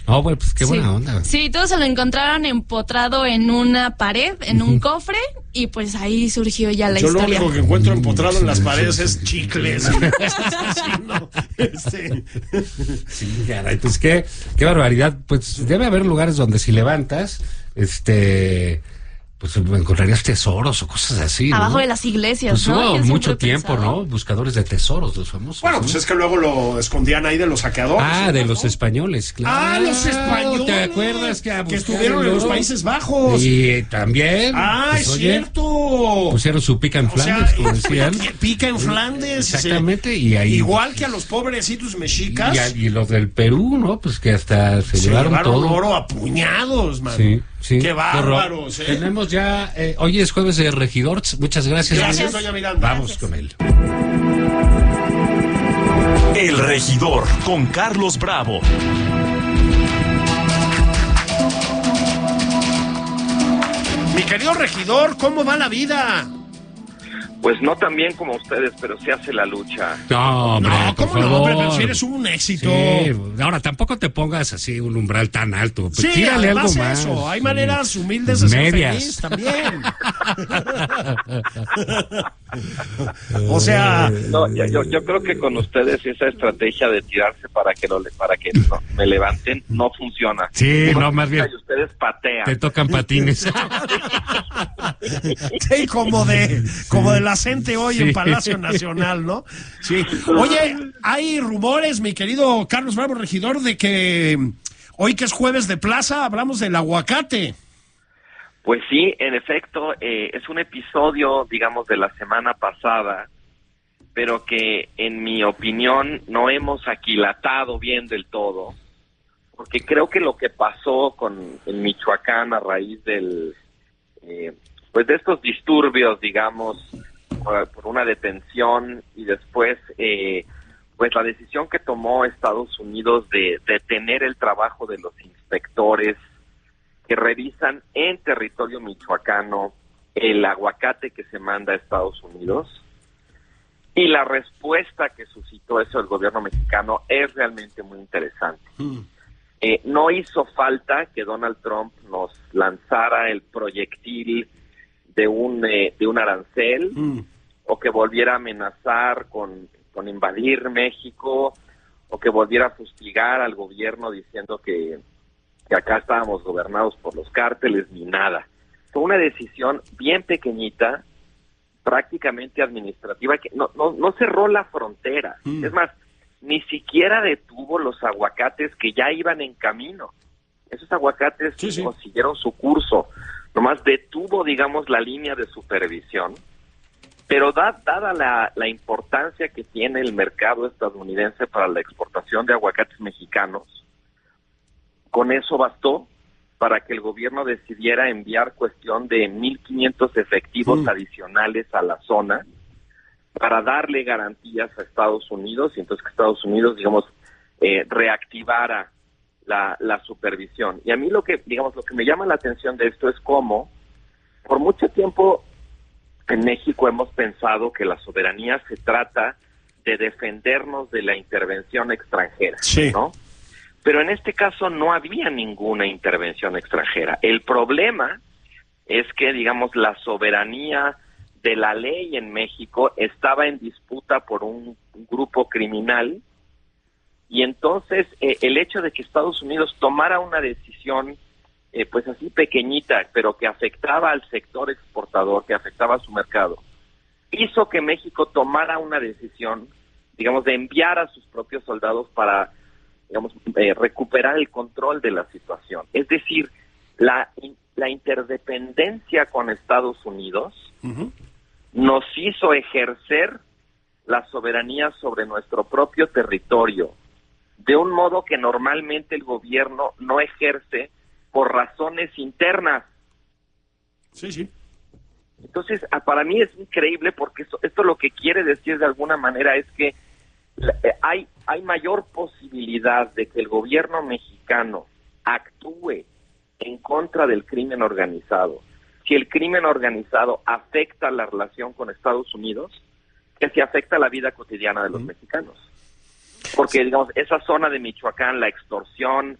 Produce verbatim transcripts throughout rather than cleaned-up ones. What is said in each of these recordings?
Oh, bueno, pues qué buena sí. onda. Sí, todos se lo encontraron empotrado en una pared, en un cofre, y pues ahí surgió ya la Yo historia. Yo lo único que encuentro empotrado en las paredes es chicles. este... Sí, caray, pues qué, qué barbaridad. Pues debe haber lugares donde si levantas, este... pues encontrarías tesoros o cosas así, ¿no? Abajo de las iglesias, pues ¿no? hubo Yo mucho siempre he tiempo, pensado. ¿no? Buscadores de tesoros, los famosos. Bueno, ¿no? pues es que luego lo escondían ahí de los saqueadores. Ah, de ¿no? los españoles, claro. Ah, los españoles. ¿Te acuerdas que, a que buscar estuvieron el en los oro? Países Bajos? Y también. Ah, pues, es oye, cierto. pusieron su pica en O sea, Flandes, como decían. pica- pica en Flandes. Exactamente, y ahí. Igual que a los pobrecitos mexicas. Y, a- y los del Perú, ¿no? Pues que hasta se, se llevaron, llevaron todo. oro a puñados, man. Sí, sí. Qué horror. bárbaros, ¿eh? Tenemos ya. Eh, hoy es jueves de Regidor. Muchas gracias. Gracias, Amigo. doña Miranda. Vamos con él. El Regidor con Carlos Bravo. Mi querido regidor, ¿cómo va la vida? Pues no tan bien como ustedes, pero se hace la lucha. No, hombre, No, por ¿cómo no, favor. hombre? Pero si eres un éxito. Sí, ahora tampoco te pongas así un umbral tan alto. Pues Sí, tírale algo además más. eso, hay Sí. maneras humildes de Medias. ser feliz también. O sea, No, yo, yo, yo creo que con ustedes esa estrategia de tirarse para que lo, para que no, me levanten no funciona. Sí, Uno no, más tira bien. Y ustedes patean. Te tocan patines. sí, como de como de la gente hoy Sí. en Palacio Nacional, ¿no? Sí. Oye, hay rumores, mi querido Carlos Bravo, regidor, de que hoy que es jueves de plaza, hablamos del aguacate. Pues sí, en efecto, eh, es un episodio, digamos, de la semana pasada, pero que en mi opinión no hemos aquilatado bien del todo, porque creo que lo que pasó con en Michoacán a raíz del, eh, pues de estos disturbios, digamos, por, por una detención y después, eh, pues la decisión que tomó Estados Unidos de detener el trabajo de los inspectores que revisan en territorio michoacano el aguacate que se manda a Estados Unidos, y la respuesta que suscitó eso el gobierno mexicano es realmente muy interesante. Mm. Eh, no hizo falta que Donald Trump nos lanzara el proyectil de un eh, de un arancel Mm. o que volviera a amenazar con, con invadir México o que volviera a fustigar al gobierno diciendo que que acá estábamos gobernados por los cárteles, ni nada. Fue una decisión bien pequeñita, prácticamente administrativa, que no, no, no cerró la frontera. Mm. Es más, ni siquiera detuvo los aguacates que ya iban en camino. Esos aguacates Sí, sí. no siguieron su curso, nomás detuvo, digamos, la línea de supervisión. Pero da, dada la, la importancia que tiene el mercado estadounidense para la exportación de aguacates mexicanos, con eso bastó para que el gobierno decidiera enviar cuestión de mil quinientos efectivos Mm. adicionales a la zona para darle garantías a Estados Unidos, y entonces que Estados Unidos, digamos, eh, reactivara la, la supervisión. Y a mí lo que, digamos, lo que me llama la atención de esto es cómo por mucho tiempo en México hemos pensado que la soberanía se trata de defendernos de la intervención extranjera, Sí. ¿no? Pero en este caso no había ninguna intervención extranjera. El problema es que, digamos, la soberanía de la ley en México estaba en disputa por un, un grupo criminal, y entonces eh, el hecho de que Estados Unidos tomara una decisión eh, pues así pequeñita, pero que afectaba al sector exportador, que afectaba a su mercado, hizo que México tomara una decisión, digamos, de enviar a sus propios soldados para, digamos, eh, recuperar el control de la situación. Es decir, la, la interdependencia con Estados Unidos Ujú. nos hizo ejercer la soberanía sobre nuestro propio territorio de un modo que normalmente el gobierno no ejerce por razones internas. Sí, sí. Entonces, a- para mí es increíble, porque esto, esto lo que quiere decir de alguna manera es que la- eh, hay, hay mayor posibilidad de que el gobierno mexicano actúe en contra del crimen organizado si el crimen organizado afecta la relación con Estados Unidos que si afecta la vida cotidiana de los Mm. mexicanos. Porque, digamos, esa zona de Michoacán, la extorsión,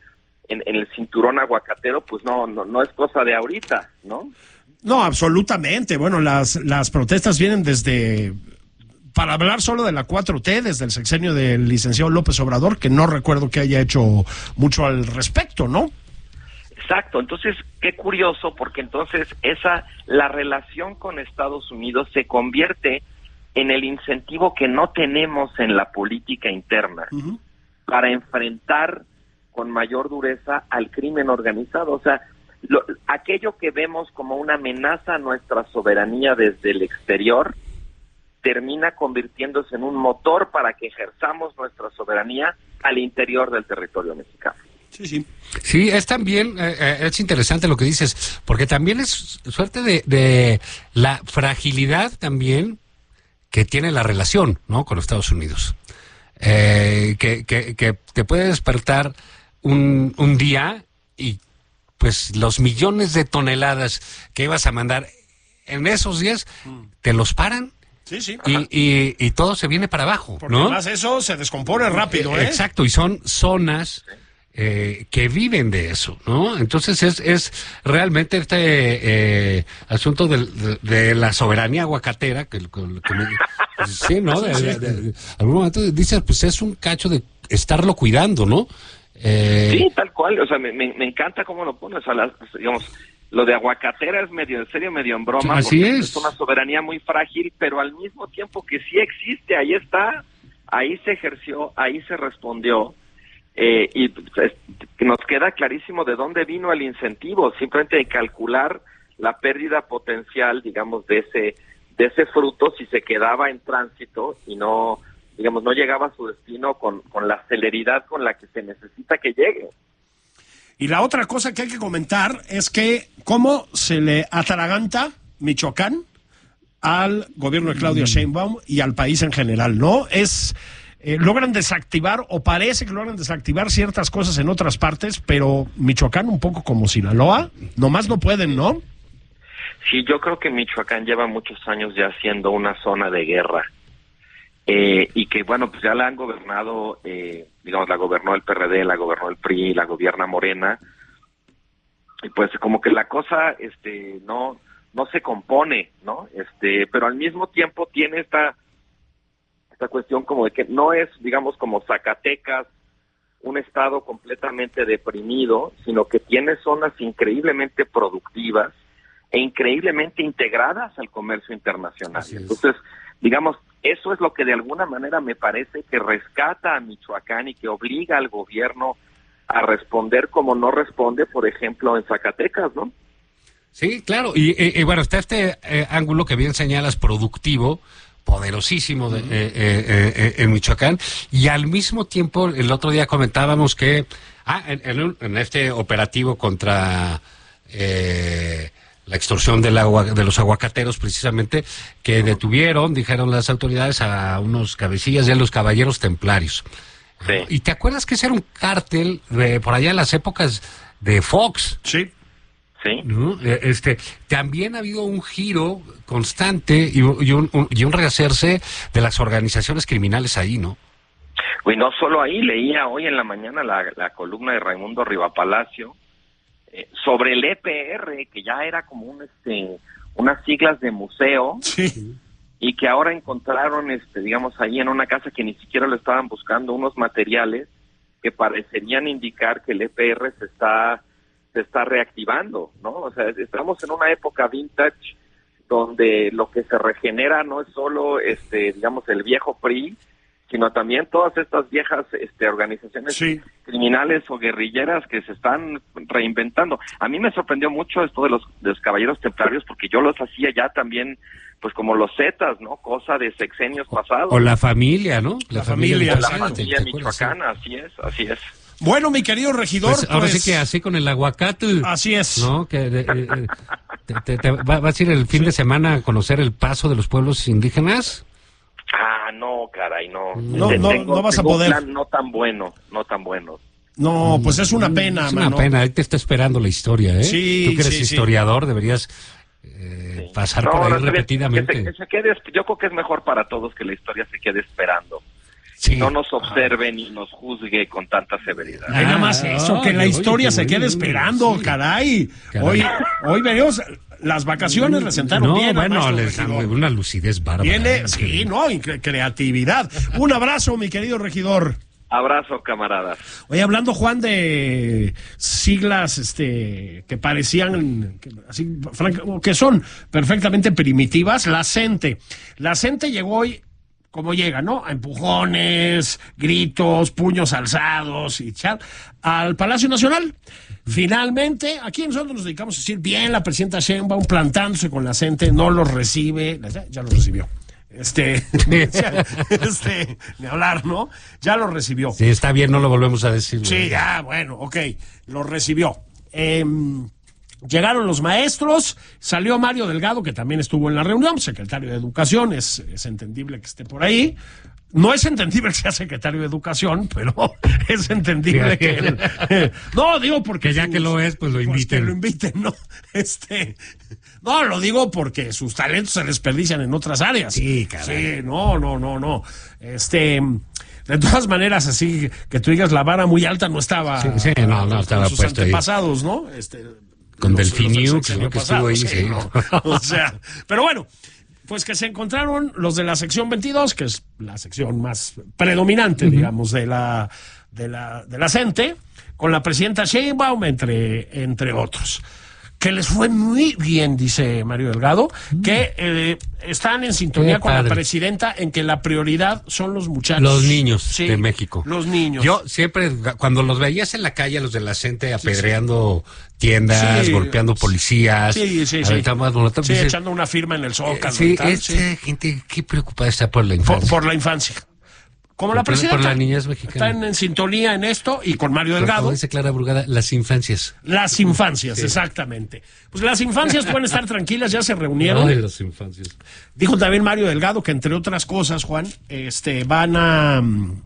en, en el cinturón aguacatero, pues no, no, no es cosa de ahorita, ¿no? No, absolutamente. Bueno, las, las protestas vienen desde, para hablar solo de la cuatro T, desde el sexenio del licenciado López Obrador, que no recuerdo que haya hecho mucho al respecto, ¿no? Exacto, entonces qué curioso, porque entonces esa, la relación con Estados Unidos se convierte en el incentivo que no tenemos en la política interna uh-huh. para enfrentar con mayor dureza al crimen organizado. O sea, lo, aquello que vemos como una amenaza a nuestra soberanía desde el exterior termina convirtiéndose en un motor para que ejerzamos nuestra soberanía al interior del territorio mexicano. Sí, sí. Sí, es también, eh, es interesante lo que dices, porque también es suerte de, de la fragilidad también que tiene la relación, ¿no?, con Estados Unidos. Eh, que, que, que te puede despertar un, un día y pues los millones de toneladas que ibas a mandar en esos días, mm. te los paran. Sí, sí. Y, y, y todo se viene para abajo, porque ¿no? Además eso se descompone rápido, ¿eh? Exacto, y son zonas eh, que viven de eso, ¿no? Entonces es, es realmente este eh, asunto de, de, de la soberanía aguacatera, que, que, que me, pues, sí, ¿no? De, de, de, de, algún momento dices, pues es un cacho de estarlo cuidando, ¿no? Eh... Sí, tal cual, o sea, me, me, me encanta cómo lo pones, o sea, las, digamos, lo de aguacatera es medio en serio, medio en broma, así porque es. es una soberanía muy frágil, pero al mismo tiempo que sí existe, ahí está, ahí se ejerció, ahí se respondió, eh, y pues, nos queda clarísimo de dónde vino el incentivo, simplemente de calcular la pérdida potencial, digamos, de ese, de ese fruto si se quedaba en tránsito y no, digamos, no llegaba a su destino con, con la celeridad con la que se necesita que llegue. Y la otra cosa que hay que comentar es que cómo se le atraganta Michoacán al gobierno de Claudia Sheinbaum y al país en general, ¿no? Es eh, logran desactivar, o parece que logran desactivar ciertas cosas en otras partes, pero Michoacán un poco como Sinaloa, nomás no pueden, ¿no? Sí, yo creo que Michoacán lleva muchos años ya siendo una zona de guerra. Eh, y que, bueno, pues ya la han gobernado, eh, digamos, la gobernó el P R D, la gobernó el P R I, la gobierna Morena, y pues como que la cosa, este, no, no se compone, ¿no? Este, pero al mismo tiempo tiene esta, esta cuestión como de que no es, digamos, como Zacatecas, un estado completamente deprimido, sino que tiene zonas increíblemente productivas e increíblemente integradas al comercio internacional. Entonces, digamos, eso es lo que de alguna manera me parece que rescata a Michoacán y que obliga al gobierno a responder como no responde, por ejemplo, en Zacatecas, ¿no? Sí, claro, y, y, y bueno, está este eh, ángulo que bien señalas, productivo, poderosísimo de, uh-huh. eh, eh, eh, en Michoacán, y al mismo tiempo el otro día comentábamos que ah, en, en, en este operativo contra eh, la extorsión del agua, de los aguacateros, precisamente, que detuvieron, dijeron las autoridades, a unos cabecillas de los caballeros templarios. Sí. ¿Y te acuerdas que ese era un cártel de por allá en las épocas de Fox? Sí. Sí. ¿No? Este, también ha habido un giro constante y, y, un, un, y un rehacerse de las organizaciones criminales ahí, ¿no? Y no solo ahí, leía hoy en la mañana la, la columna de Raimundo Rivapalacio eh, sobre el E P R, que ya era como un este unas siglas de museo, sí. y que ahora encontraron, este digamos, ahí en una casa que ni siquiera lo estaban buscando, unos materiales que parecerían indicar que el E P R se está se está reactivando, ¿no? O sea, estamos en una época vintage donde lo que se regenera no es solo, este, digamos, el viejo P R I, sino también todas estas viejas este, organizaciones sí. criminales o guerrilleras que se están reinventando. A mí me sorprendió mucho esto de los, de los caballeros templarios, porque yo los hacía ya también, pues como los Zetas, ¿no? Cosa de sexenios pasados. O la familia, ¿no? La, la familia, la familia michoacana, así es, así es. Bueno, mi querido regidor, pues, ahora pues, sí que así con el aguacate. Así es. ¿No? Que eh, eh, te, te, te, ¿vas a ir el fin sí. de semana a conocer el paso de los pueblos indígenas? Ah, no, caray, no. No, no, tengo, no vas a tengo poder. Un plan no tan bueno, no tan bueno. No, pues es una pena, Es una mano. pena, ahí te está esperando la historia, ¿eh? Sí, Tú que eres sí, historiador, sí. deberías eh, sí. pasar no, por ahí no, repetidamente. Que se, que se quede, yo creo que es mejor para todos que la historia se quede esperando. Sí. y no nos observe ni nos juzgue con tanta severidad. Ay, nada más eso, que la Ay, historia oye, se qué quede bueno, esperando, sí. caray. Caray. Hoy, hoy venimos, las vacaciones le sentaron No, bien. al bueno, maestro les dan regidor. una lucidez bárbara. Viene, sí, no, y cre- creatividad. Un abrazo, mi querido regidor. Abrazo, camaradas. Oye, hablando, Juan, de siglas este que parecían, que, así, franca- que son perfectamente primitivas, la CENTE. La CENTE llegó hoy, como llega, ¿no? A empujones, gritos, puños alzados y chal, al Palacio Nacional. Finalmente, aquí nosotros nos dedicamos a decir, bien, la presidenta Sheinbaum plantándose con la CENTE, no los recibe, ya, ya los recibió. Este, ya, este, ni hablar, ¿no? Ya lo recibió. Sí, está bien, no lo volvemos a decir. Sí, güey. ya, bueno, ok, lo recibió. Eh, llegaron los maestros, salió Mario Delgado, que también estuvo en la reunión, secretario de Educación, es, es entendible que esté por ahí. No es entendible que sea secretario de Educación, pero es entendible que... él- eh, no, digo porque... Que ya que lo es, pues lo inviten. que lo inviten, ¿no? Este... No, lo digo porque sus talentos se desperdician en otras áreas. Sí, caray. Sí, no, no, no, no. Este... De todas maneras, así que tú digas la vara muy alta no estaba... Sí, sí, no, no, estaba con sus puesto ahí. antepasados, ¿no? Este... Con los- Delfín los del Newt, sexenio ¿no? Que pasado, estuvo ahí, sí. ¿no? O sea, pero bueno, pues que se encontraron los de la sección veintidós, que es la sección más predominante, digamos, de la de la de la CENTE, con la presidenta Sheinbaum, entre, entre otros. Que les fue muy bien, dice Mario Delgado, que eh, están en sintonía Qué con la padre. presidenta en que la prioridad son los muchachos. Los niños Sí, de México. Los niños. Yo siempre, cuando los veías en la calle, los de la gente apedreando tiendas, Sí. golpeando policías, Sí, sí, sí. aventando molotov, Sí, dices, echando una firma en el Zócalo. sí, y tal, esta sí. gente, qué preocupada está por la Por, infancia. por la infancia. Como la Por- por presidenta. la niñez mexicana. Están en sintonía en esto y con Mario Como Delgado. dice Clara Brugada, las infancias. Las infancias, exactamente. Pues las infancias pueden estar tranquilas, ya se reunieron. Ay, las infancias. Dijo también Mario Delgado que, entre otras cosas, Juan, este, van a, mm,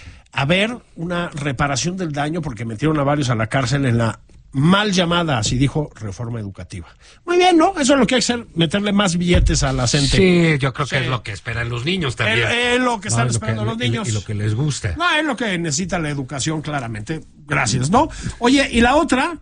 a ver una reparación del daño porque metieron a varios a la cárcel en la mal llamada, así dijo, reforma educativa. Muy bien, ¿no? Eso es lo que hay que hacer, meterle más billetes a la gente. Sí, yo creo que Sí. es lo que esperan los niños Es, también. es lo que están No, es lo esperando que- los niños. Y lo que les gusta. No, es lo que necesita la educación, claramente. Gracias, ¿no? Oye, y la otra,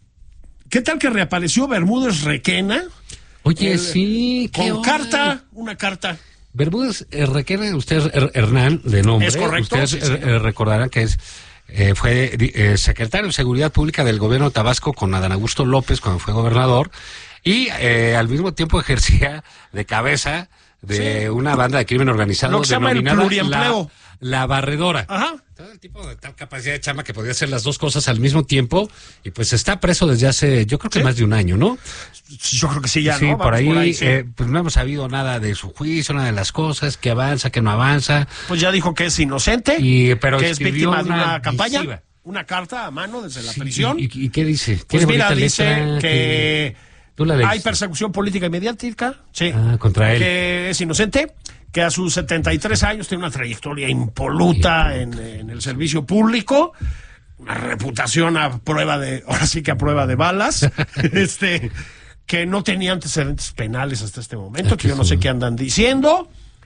¿qué tal que reapareció Bermúdez Requena? Oye, El- sí, qué Con onda. carta, una carta. Bermúdez eh, requiere usted Her- Hernán de nombre. Es correcto, Ustedes sí, eh, señor. eh, recordarán que es eh, fue eh, secretario de Seguridad Pública del gobierno de Tabasco con Adán Augusto López cuando fue gobernador y eh, al mismo tiempo ejercía de cabeza de Sí. una banda de crimen organizado Lo que se llama el denominada pluriempleo. La, la Barredora. Ajá. Todo el tipo de tal capacidad de chama que podía hacer las dos cosas al mismo tiempo y pues está preso desde hace, yo creo que Sí. más de un año, ¿no? Yo creo que sí, ya, Sí, ¿no? por Vamos ahí, sí. eh, pues no hemos sabido nada de su juicio, nada de las cosas, que avanza, que no avanza. Pues ya dijo que es inocente, Y- pero que es escribió víctima de una una campaña, misiva. una carta a mano desde la Sí, prisión. ¿Y, y- y qué dice? Pues ¿Tiene mira, bonita dice letra? que ¿Tú la leíste? hay persecución política y mediática, sí, Ah, contra él. que es inocente, que a sus setenta y tres años tiene una trayectoria impoluta en, en el servicio público, una reputación a prueba de, ahora sí que a prueba de balas, este, que no tenía antecedentes penales hasta este momento, Ah, que yo no sé qué andan diciendo.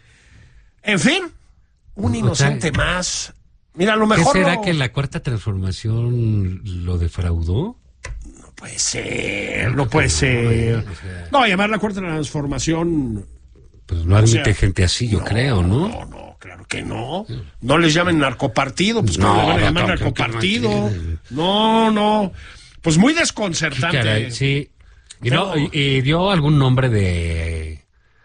En fin, un O sea, inocente más. Mira, a lo ¿Qué mejor será no, que la cuarta transformación lo defraudó? no puede ser, no puede ser. o sea- No, llamar la cuarta transformación. Pues no admite sea, gente así, yo creo, ¿no? No, no, claro que no. No les llamen narcopartido, pues No, ¿cómo le van a no, llamar no, narcopartido? no, no, No, no. Pues muy Qué desconcertante. caray, sí. Y, no, Pero- y, y dio algún nombre de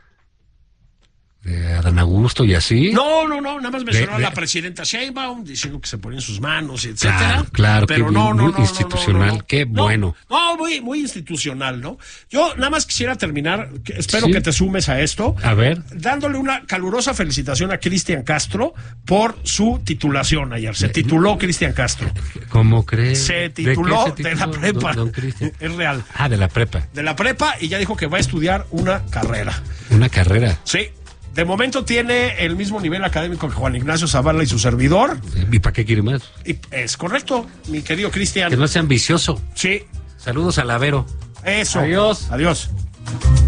de Adán Augusto y así. No, no, no, nada más mencionó De- a la de- presidenta Sheinbaum diciendo que se ponía en sus manos, y etcétera. Claro, claro, pero qué no, bien, no, muy no, no, institucional, no, no. qué No, bueno. No, muy, muy institucional, ¿no? Yo nada más quisiera terminar, que espero Sí. que te sumes a esto, A ver. dándole una calurosa felicitación a Cristian Castro por su titulación ayer. Se tituló Cristian Castro. ¿Cómo crees? Se tituló ¿De, qué de, se la tituló, prepa. don- don Cristian? Es real. Ah, de la prepa. De la prepa y ya dijo que va a estudiar una carrera. Una carrera. Sí. De momento tiene el mismo nivel académico que Juan Ignacio Zavala y su servidor. ¿Y para qué quiere más? Y es correcto, mi querido Cristian. Que no sea ambicioso. Sí, Saludos a Lavero. eso. Adiós. Adiós.